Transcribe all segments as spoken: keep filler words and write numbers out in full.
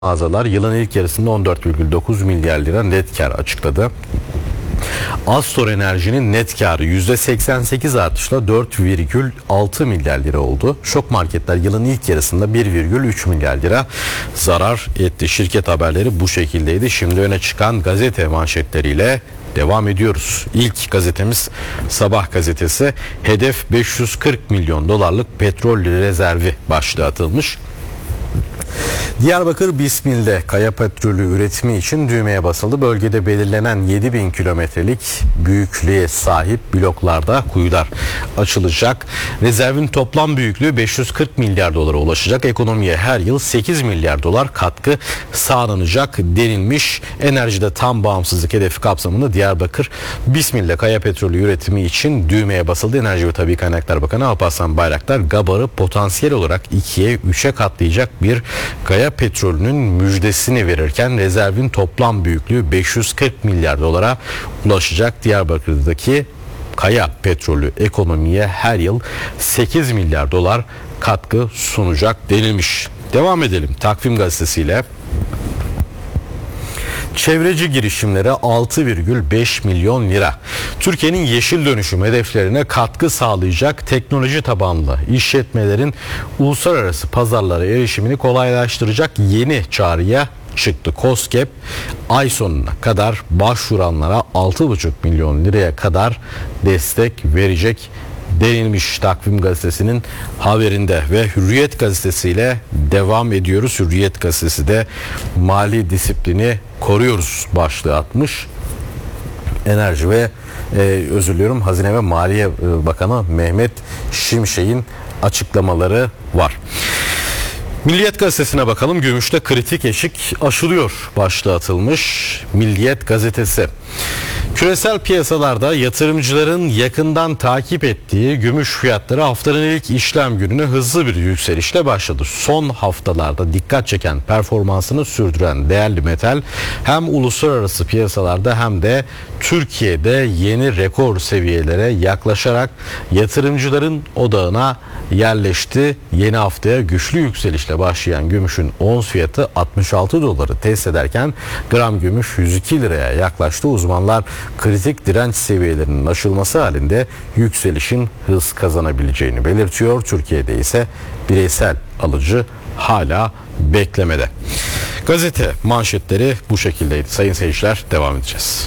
mağazalar yılın ilk yarısında on dört virgül dokuz milyar lira net kar açıkladı. Astor Enerji'nin net karı yüzde seksen sekiz artışla dört virgül altı milyar lira oldu. Şok Marketler yılın ilk yarısında bir virgül üç milyar lira zarar etti. Şirket haberleri bu şekildeydi. Şimdi öne çıkan gazete manşetleriyle devam ediyoruz. İlk gazetemiz Sabah gazetesi. Hedef beş yüz kırk milyon dolarlık petrol rezervi başlığı atılmış. Diyarbakır Bismil'de kaya petrolü üretimi için düğmeye basıldı. Bölgede belirlenen yedi bin kilometrelik büyüklüğe sahip bloklarda kuyular açılacak. Rezervin toplam büyüklüğü beş yüz kırk milyar dolara ulaşacak. Ekonomiye her yıl sekiz milyar dolar katkı sağlanacak denilmiş. Enerjide tam bağımsızlık hedefi kapsamında Diyarbakır Bismil'de kaya petrolü üretimi için düğmeye basıldı. Enerji ve Tabii Kaynaklar Bakanı Alparslan Bayraktar, Gabar'ı potansiyel olarak ikiye üçe katlayacak bir kaya petrolünün müjdesini verirken rezervin toplam büyüklüğü beş yüz kırk milyar dolara ulaşacak. Diyarbakır'daki kaya petrolü ekonomiye her yıl sekiz milyar dolar katkı sunacak denilmiş. Devam edelim Takvim Gazetesi'yle. Çevreci girişimlere altı virgül beş milyon lira. Türkiye'nin yeşil dönüşüm hedeflerine katkı sağlayacak teknoloji tabanlı işletmelerin uluslararası pazarlara erişimini kolaylaştıracak yeni çağrıya çıktı. KOSGEB ay sonuna kadar başvuranlara altı buçuk milyon liraya kadar destek verecek denilmiş Takvim Gazetesi'nin haberinde. Ve Hürriyet Gazetesi'yle devam ediyoruz. Hürriyet Gazetesi de mali disiplini koruyoruz başlığı atmış. Enerji ve e, özür diliyorum Hazine ve Maliye Bakanı Mehmet Şimşek'in açıklamaları var. Milliyet Gazetesi'ne bakalım. Gümüşte kritik eşik aşılıyor başlığı atılmış. Milliyet Gazetesi. Küresel piyasalarda yatırımcıların yakından takip ettiği gümüş fiyatları haftanın ilk işlem gününe hızlı bir yükselişle başladı. Son haftalarda dikkat çeken performansını sürdüren değerli metal hem uluslararası piyasalarda hem de Türkiye'de yeni rekor seviyelere yaklaşarak yatırımcıların odağına yerleşti. Yeni haftaya güçlü yükselişle başlayan gümüşün ons fiyatı altmış altı doları test ederken gram gümüş yüz iki liraya yaklaştı. Uzmanlar kritik direnç seviyelerinin aşılması halinde yükselişin hız kazanabileceğini belirtiyor. Türkiye'de ise bireysel alıcı hala beklemede. Gazete manşetleri bu şekildeydi. Sayın seyirciler, devam edeceğiz.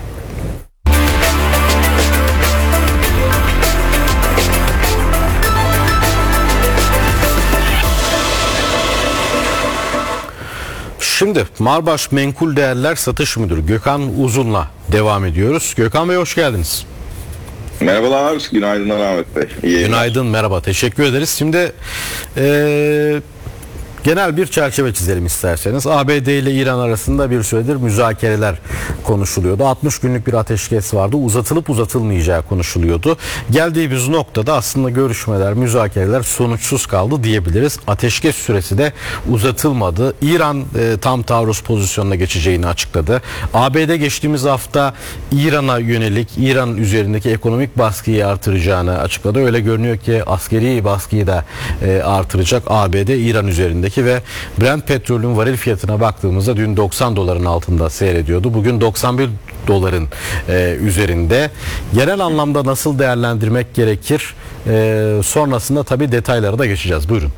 Şimdi Marbaş Menkul Değerler Satış Müdürü Gökhan Uzun'la devam ediyoruz. Gökhan Bey, hoş geldiniz. Merhabalar, günaydın Ahmet Bey. İyi Günaydın, merhaba, teşekkür ederiz. Şimdi ee, genel bir çerçeve çizelim isterseniz. A B D ile İran arasında bir süredir müzakereler konuşuluyordu. altmış günlük bir ateşkes vardı. Uzatılıp uzatılmayacağı konuşuluyordu. Geldiğimiz noktada aslında görüşmeler, müzakereler sonuçsuz kaldı diyebiliriz. Ateşkes süresi de uzatılmadı. İran e, tam taarruz pozisyonuna geçeceğini açıkladı. A B D geçtiğimiz hafta İran'a yönelik, İran üzerindeki ekonomik baskıyı artıracağını açıkladı. Öyle görünüyor ki askeri baskıyı da e, artıracak A B D İran üzerinde. Ve Brent petrolün varil fiyatına baktığımızda dün doksan doların altında seyrediyordu. Bugün doksan bir doların e, üzerinde. Genel anlamda nasıl değerlendirmek gerekir? E, sonrasında tabii detaylara da geçeceğiz. Buyurun.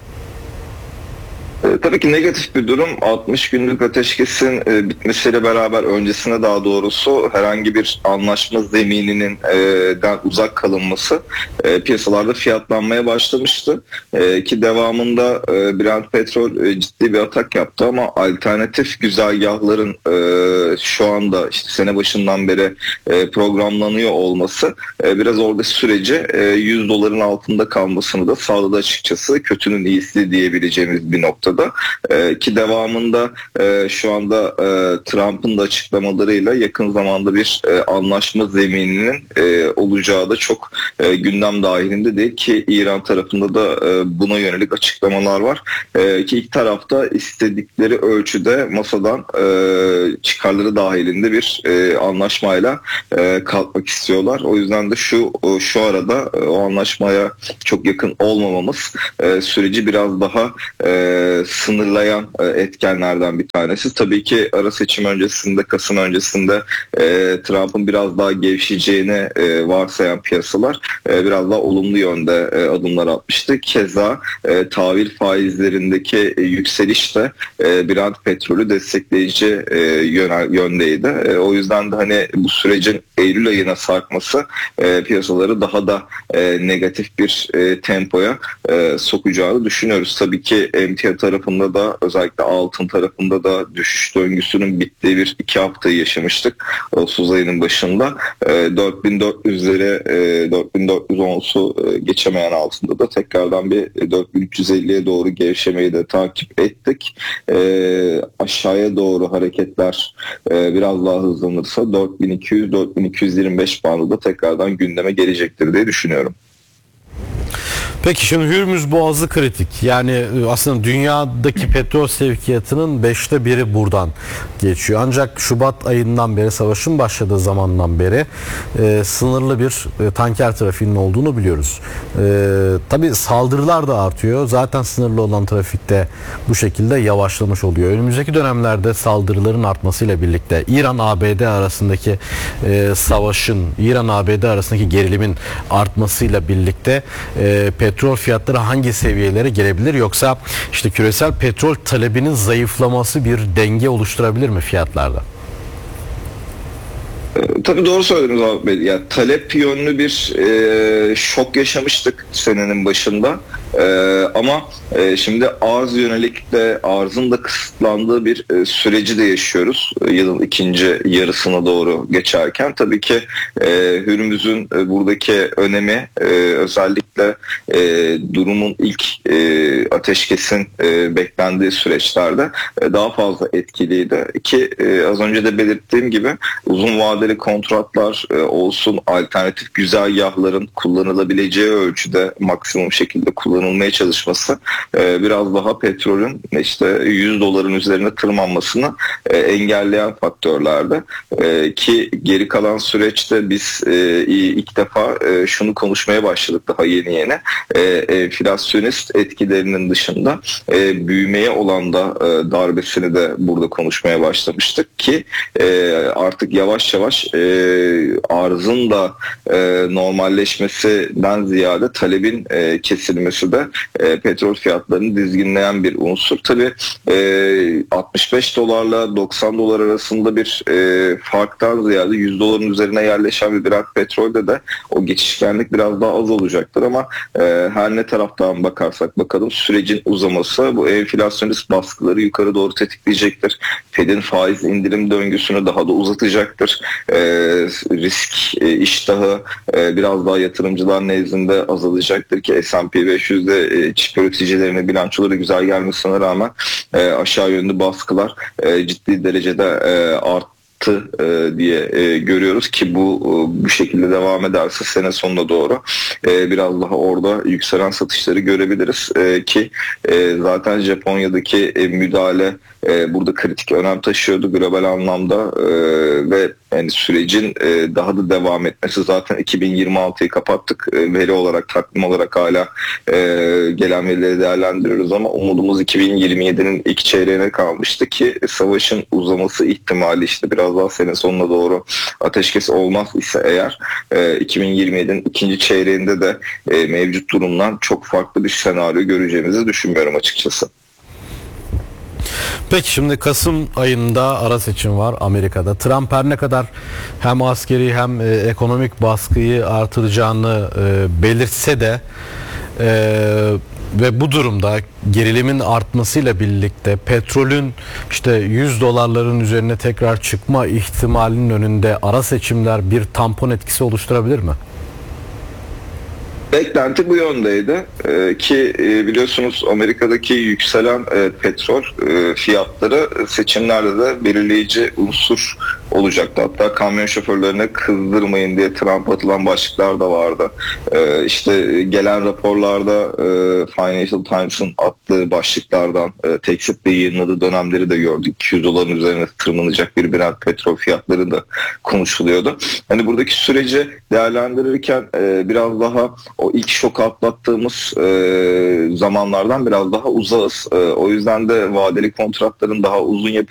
Tabii ki negatif bir durum. altmış günlük ateşkesin e, bitmesiyle beraber öncesine daha doğrusu herhangi bir anlaşma zemininin e, den uzak kalınması e, piyasalarda fiyatlanmaya başlamıştı. E, ki devamında e, Brent petrol e, ciddi bir atak yaptı ama alternatif güzergahların e, şu anda işte sene başından beri e, programlanıyor olması e, biraz orada süreci e, yüz doların altında kalmasını da sağladı açıkçası. Kötünün iyisi diyebileceğimiz bir noktada. Ee, ki devamında e, şu anda e, Trump'ın da açıklamalarıyla yakın zamanda bir e, anlaşma zemininin e, olacağı da çok e, gündem dahilinde değil ki İran tarafında da e, buna yönelik açıklamalar var. E, ki iki tarafta istedikleri ölçüde masadan e, çıkarları dahilinde bir e, anlaşmayla e, kalkmak istiyorlar. O yüzden de şu şu arada e, o anlaşmaya çok yakın olmamamız e, süreci biraz daha e, e, sınırlayan e, etkenlerden bir tanesi. Tabii ki ara seçim öncesinde, Kasım öncesinde e, Trump'ın biraz daha gevşeyeceğini e, varsayan piyasalar e, biraz daha olumlu yönde e, adımlar atmıştı. Keza e, tahvil faizlerindeki e, yükseliş de e, Brent petrolü destekleyici e, yönel, yöndeydi. E, o yüzden de hani bu sürecin Eylül ayına sarkması e, piyasaları daha da e, negatif bir e, tempoya e, sokacağını düşünüyoruz. Tabii ki emtia tarafında da, özellikle altın tarafında da düşüş döngüsünün bittiği bir iki haftayı yaşamıştık. Ağustos ayının başında e, dört bin dört yüzlere e, dört bin dört yüz onsu e, geçemeyen altında da tekrardan bir dört bin üç yüz elliye doğru gevşemeyi de takip ettik. E, aşağıya doğru hareketler e, biraz daha hızlanırsa dört bin iki yüz dört bin iki yüz yirmi beş bandı da tekrardan gündeme gelecektir diye düşünüyorum. Peki şimdi Hürmüz Boğazı kritik. Yani aslında dünyadaki petrol sevkiyatının beşte biri buradan geçiyor. Ancak Şubat ayından beri, savaşın başladığı zamandan beri e, sınırlı bir e, tanker trafiğinin olduğunu biliyoruz. E, tabii saldırılar da artıyor. Zaten sınırlı olan trafikte bu şekilde yavaşlamış oluyor. Önümüzdeki dönemlerde saldırıların artmasıyla birlikte İran-A B D arasındaki e, savaşın, İran-A B D arasındaki gerilimin artmasıyla birlikte e, petrol fiyatları hangi seviyelere gelebilir, yoksa işte küresel petrol talebinin zayıflaması bir denge oluşturabilir mi fiyatlarda? Tabii doğru söylediniz abi Bey. Yani talep yönlü bir e, şok yaşamıştık senenin başında. E, ama e, şimdi arz yönelik de arzın da kısıtlandığı bir e, süreci de yaşıyoruz. E, yılın ikinci yarısına doğru geçerken tabii ki e, Hürmüz'ün e, buradaki önemi e, özellikle e, durumun ilk e, ateşkesin e, beklendiği süreçlerde e, daha fazla etkiliydi ki e, az önce de belirttiğim gibi uzun vadeli kontratlar e, olsun, alternatif güzergahların kullanılabileceği ölçüde maksimum şekilde kullanılmaya çalışması e, biraz daha petrolün işte yüz doların üzerine tırmanmasını e, engelleyen faktörlerdi. E, ki geri kalan süreçte biz e, ilk defa e, şunu konuşmaya başladık daha yeni yeni. E, enflasyonist etkilerinin dışında e, büyümeye olan da e, darbesini de burada konuşmaya başlamıştık ki e, artık yavaş yavaş e, arzın da e, normalleşmesinden ziyade talebin e, kesilmesi de e, petrol fiyatlarını dizginleyen bir unsur. Tabii e, altmış beş dolarla doksan dolar arasında bir e, farktan ziyade yüz doların üzerine yerleşen bir Brent petrolde de o geçişkenlik biraz daha az olacaktır ama e, her ne taraftan bakarsak bakalım sürecin uzaması bu enflasyonist baskıları yukarı doğru tetikleyecektir. Fed'in faiz indirim döngüsünü daha da uzatacaktır. E, risk e, iştahı e, biraz daha yatırımcılar nezdinde azalacaktır ki S and P beş yüzde e, çip üreticilerine bilançoları güzel gelmesine rağmen e, aşağı yönlü baskılar e, ciddi derecede e, arttı diye e, görüyoruz ki bu e, bu şekilde devam ederse sene sonuna doğru e, biraz daha orada yükselen satışları görebiliriz e, ki e, zaten Japonya'daki e, müdahale e, burada kritik önem taşıyordu global anlamda e, ve yani sürecin e, daha da devam etmesi, zaten iki bin yirmi altıyı kapattık e, veri olarak, takvim olarak hala e, gelen verileri değerlendiriyoruz ama umudumuz iki bin yirmi yedinin ilk çeyreğine kalmıştı ki savaşın uzaması ihtimali işte biraz daha sene sonuna doğru ateşkes olmaz ise eğer e, iki bin yirmi yedinin ikinci çeyreğinde de e, mevcut durumdan çok farklı bir senaryo göreceğimizi düşünmüyorum açıkçası. Peki şimdi Kasım ayında ara seçim var Amerika'da. Trump her ne kadar hem askeri hem e, ekonomik baskıyı artıracağını e, belirtse de e, ve bu durumda gerilimin artmasıyla birlikte petrolün işte yüz dolarların üzerine tekrar çıkma ihtimalinin önünde ara seçimler bir tampon etkisi oluşturabilir mi? Beklenti bu yöndeydi ee, ki e, biliyorsunuz Amerika'daki yükselen e, petrol e, fiyatları seçimlerde de belirleyici unsur olacaktı. Hatta kamyon şoförlerine kızdırmayın diye Trump atılan başlıklar da vardı. E, işte gelen raporlarda e, Financial Times'ın attığı başlıklardan e, teksitle yayınladığı dönemleri de gördük. iki yüz doların üzerine tırmanacak bir Brent petrol fiyatları da konuşuluyordu. Hani buradaki süreci değerlendirirken e, biraz daha o ilk şok atlattığımız e, zamanlardan biraz daha uzağız. E, o yüzden de vadeli kontratların daha uzun